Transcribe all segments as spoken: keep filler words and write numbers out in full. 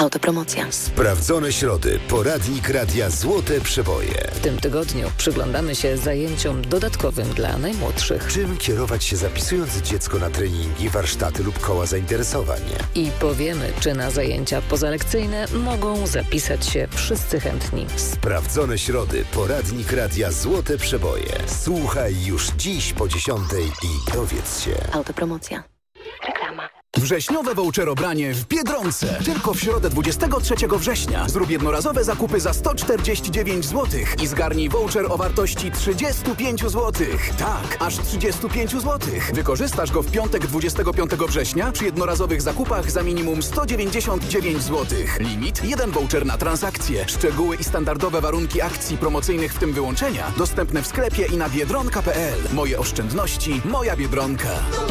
Autopromocja. Sprawdzone środy. Poradnik Radia Złote Przeboje. W tym tygodniu przyglądamy się zajęciom dodatkowym dla najmłodszych. Czym kierować się zapisując dziecko na treningi, warsztaty lub koła zainteresowań. I powiemy, czy na zajęcia pozalekcyjne mogą zapisać się wszyscy chętni. Sprawdzone środy. Poradnik Radia Złote Przeboje. Słuchaj już dziś po dziesiątej i dowiedz się. Autopromocja. Reklama. Wrześniowe voucherobranie w Biedronce. Tylko w środę dwudziestego trzeciego września. Zrób jednorazowe zakupy za sto czterdzieści dziewięć złotych i zgarnij voucher o wartości trzydzieści pięć złotych. Tak, aż trzydzieści pięć złotych. Wykorzystasz go w piątek dwudziestego piątego września przy jednorazowych zakupach za minimum sto dziewięćdziesiąt dziewięć złotych. Limit jeden voucher na transakcję. Szczegóły i standardowe warunki akcji promocyjnych, w tym wyłączenia, dostępne w sklepie i na biedronka kropka pe el. Moje oszczędności, moja Biedronka.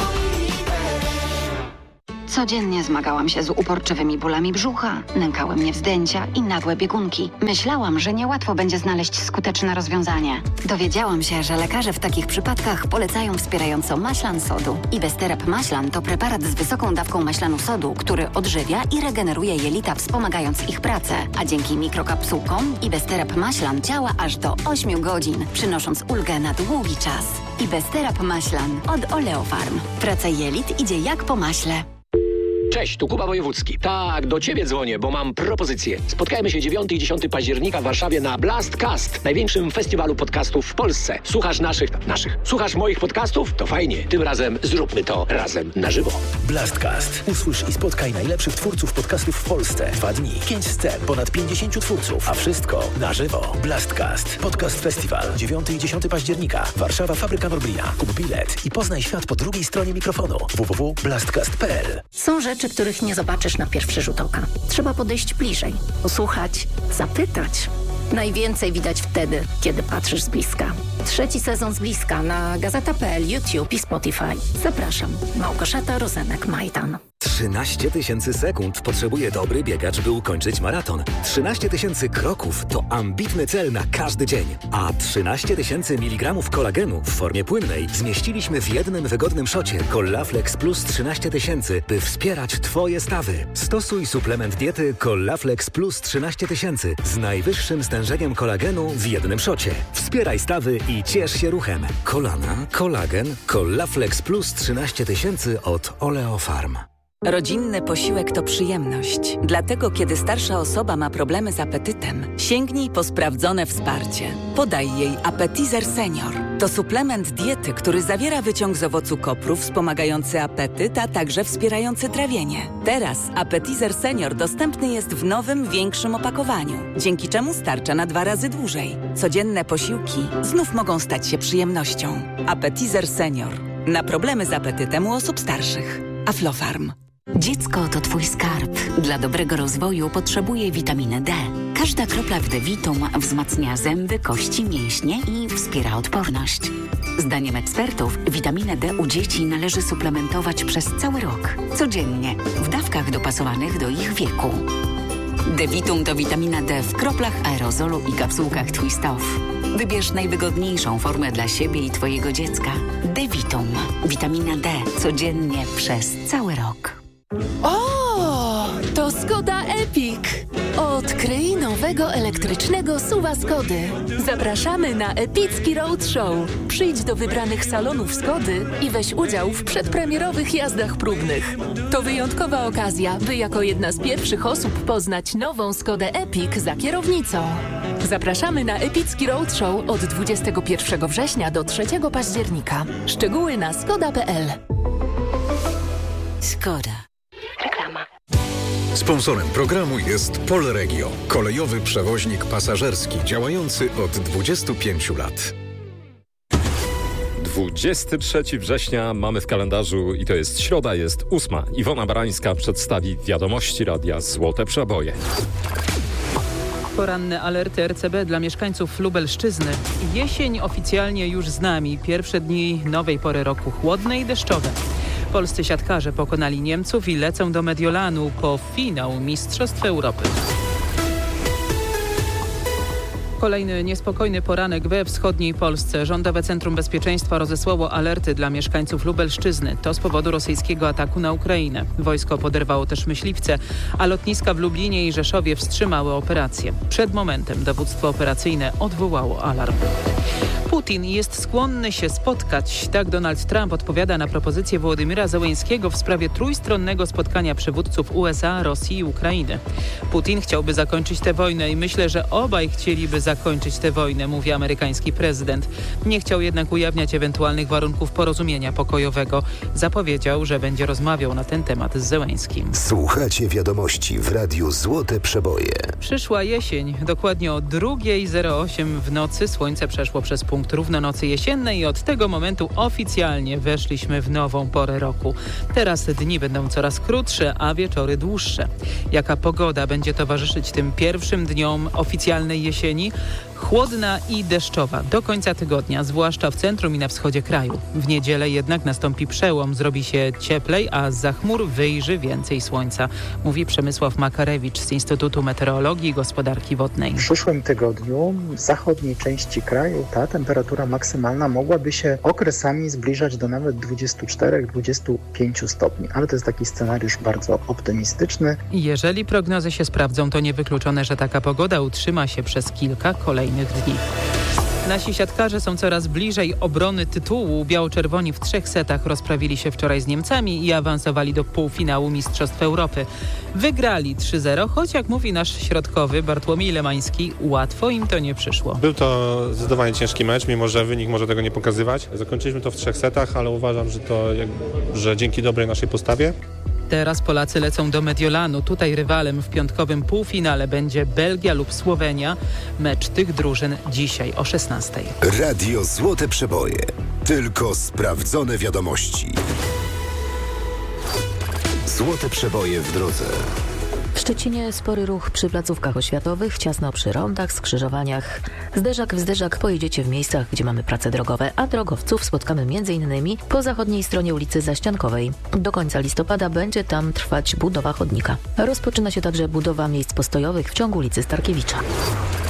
Codziennie zmagałam się z uporczywymi bólami brzucha, nękały mnie wzdęcia i nagłe biegunki. Myślałam, że niełatwo będzie znaleźć skuteczne rozwiązanie. Dowiedziałam się, że lekarze w takich przypadkach polecają wspierająco maślan sodu. Ibesterep maślan to preparat z wysoką dawką maślanu sodu, który odżywia i regeneruje jelita, wspomagając ich pracę. A dzięki mikrokapsułkom Ibesterep maślan działa aż do ośmiu godzin, przynosząc ulgę na długi czas. Ibesterep maślan od Oleofarm. Praca jelit idzie jak po maśle. Cześć, tu Kuba Wojewódzki. Tak, do Ciebie dzwonię, bo mam propozycję. Spotkajmy się dziewiątego i dziesiątego października w Warszawie na Blastcast, największym festiwalu podcastów w Polsce. Słuchasz naszych, naszych, słuchasz moich podcastów? To fajnie. Tym razem zróbmy to razem na żywo. Blastcast. Usłysz i spotkaj najlepszych twórców podcastów w Polsce. Dwa dni, pięć scen, ponad pięćdziesięciu twórców, a wszystko na żywo. Blastcast. Podcast Festiwal. dziewiątego i dziesiątego października. Warszawa, Fabryka Norbria. Kup bilet i poznaj świat po drugiej stronie mikrofonu. w w w kropka blastcast kropka pe el. Są rzeczy, których nie zobaczysz na pierwszy rzut oka. Trzeba podejść bliżej, posłuchać, zapytać. Najwięcej widać wtedy, kiedy patrzysz z bliska. Trzeci sezon z bliska na gazeta kropka pe el, YouTube i Spotify. Zapraszam. Małgorzata Rozenek-Majdan. trzynaście tysięcy sekund potrzebuje dobry biegacz, by ukończyć maraton. trzynaście tysięcy kroków to ambitny cel na każdy dzień. A trzynaście tysięcy miligramów kolagenu w formie płynnej zmieściliśmy w jednym wygodnym szocie Collaflex Plus trzynaście tysięcy, by wspierać Twoje stawy. Stosuj suplement diety Collaflex Plus trzynaście tysięcy z najwyższym stężeniem kolagenu w jednym szocie. Wspieraj stawy i ciesz się ruchem. Kolana, kolagen, Collaflex Plus trzynaście tysięcy od Oleofarm. Rodzinny posiłek to przyjemność. Dlatego, kiedy starsza osoba ma problemy z apetytem, sięgnij po sprawdzone wsparcie. Podaj jej Appetizer Senior. To suplement diety, który zawiera wyciąg z owocu kopru wspomagający apetyt, a także wspierający trawienie. Teraz Appetizer Senior dostępny jest w nowym, większym opakowaniu, dzięki czemu starcza na dwa razy dłużej. Codzienne posiłki znów mogą stać się przyjemnością. Appetizer Senior. Na problemy z apetytem u osób starszych. Aflofarm. Dziecko to Twój skarb. Dla dobrego rozwoju potrzebuje witaminy D. Każda kropla w D-Vitum wzmacnia zęby, kości, mięśnie i wspiera odporność. Zdaniem ekspertów witaminę D u dzieci należy suplementować przez cały rok. Codziennie, w dawkach dopasowanych do ich wieku. D-Vitum to witamina D w kroplach, aerozolu i kapsułkach Twist Off. Wybierz najwygodniejszą formę dla siebie i Twojego dziecka. D-Vitum. Witamina D. Codziennie przez cały rok. O, to Skoda Epic. Odkryj nowego elektrycznego suwa Skody. Zapraszamy na epicki roadshow. Przyjdź do wybranych salonów Skody i weź udział w przedpremierowych jazdach próbnych. To wyjątkowa okazja, by jako jedna z pierwszych osób poznać nową Skodę Epic za kierownicą. Zapraszamy na epicki roadshow od dwudziestego pierwszego września do trzeciego października. Szczegóły na skoda kropka pe el. Skoda. Reklama. Sponsorem programu jest Polregio, kolejowy przewoźnik pasażerski działający od dwudziestu pięciu lat. dwudziestego trzeciego września mamy w kalendarzu i to jest środa, jest ósma. Iwona Barańska przedstawi wiadomości Radia Złote Przeboje. Poranne alerty R C B dla mieszkańców Lubelszczyzny. Jesień oficjalnie już z nami. Pierwsze dni nowej pory roku chłodne i deszczowe. Polscy siatkarze pokonali Niemców i lecą do Mediolanu po finał Mistrzostw Europy. Kolejny niespokojny poranek we wschodniej Polsce. Rządowe Centrum Bezpieczeństwa rozesłało alerty dla mieszkańców Lubelszczyzny. To z powodu rosyjskiego ataku na Ukrainę. Wojsko poderwało też myśliwce, a lotniska w Lublinie i Rzeszowie wstrzymały operację. Przed momentem dowództwo operacyjne odwołało alarm. Putin jest skłonny się spotkać. Tak Donald Trump odpowiada na propozycję Wołodymyra Zełenskiego w sprawie trójstronnego spotkania przywódców U S A, Rosji i Ukrainy. Putin chciałby zakończyć tę wojnę i myślę, że obaj chcieliby zakończyć tę wojnę, mówi amerykański prezydent. Nie chciał jednak ujawniać ewentualnych warunków porozumienia pokojowego. Zapowiedział, że będzie rozmawiał na ten temat z Zełenskim. Słuchacie wiadomości w Radiu Złote Przeboje. Przyszła jesień. Dokładnie o drugiej zero osiem w nocy słońce przeszło przez punkt równonocy jesiennej i od tego momentu oficjalnie weszliśmy w nową porę roku. Teraz dni będą coraz krótsze, a wieczory dłuższe. Jaka pogoda będzie towarzyszyć tym pierwszym dniom oficjalnej jesieni? Chłodna i deszczowa do końca tygodnia, zwłaszcza w centrum i na wschodzie kraju. W niedzielę jednak nastąpi przełom, zrobi się cieplej, a zza chmur wyjrzy więcej słońca, mówi Przemysław Makarewicz z Instytutu Meteorologii i Gospodarki Wodnej. W przyszłym tygodniu w zachodniej części kraju ta temperatura maksymalna mogłaby się okresami zbliżać do nawet dwudziestu czterech do dwudziestu pięciu stopni, ale to jest taki scenariusz bardzo optymistyczny. Jeżeli prognozy się sprawdzą, to niewykluczone, że taka pogoda utrzyma się przez kilka kolejnych dni. Nasi siatkarze są coraz bliżej obrony tytułu. Biało-czerwoni w trzech setach rozprawili się wczoraj z Niemcami i awansowali do półfinału Mistrzostw Europy. Wygrali trzy zero, choć jak mówi nasz środkowy Bartłomiej Lemański, łatwo im to nie przyszło. Był to zdecydowanie ciężki mecz, mimo że wynik może tego nie pokazywać. Zakończyliśmy to w trzech setach, ale uważam, że to że dzięki dobrej naszej postawie. Teraz Polacy lecą do Mediolanu. Tutaj rywalem w piątkowym półfinale będzie Belgia lub Słowenia. Mecz tych drużyn dzisiaj o szesnastej. Radio Złote Przeboje. Tylko sprawdzone wiadomości. Złote Przeboje w drodze. W Szczecinie spory ruch przy placówkach oświatowych, ciasno przy rondach, skrzyżowaniach. Zderzak w zderzak pojedziecie w miejscach, gdzie mamy prace drogowe, a drogowców spotkamy m.in. po zachodniej stronie ulicy Zaściankowej. Do końca listopada będzie tam trwać budowa chodnika. Rozpoczyna się także budowa miejsc postojowych w ciągu ulicy Starkiewicza.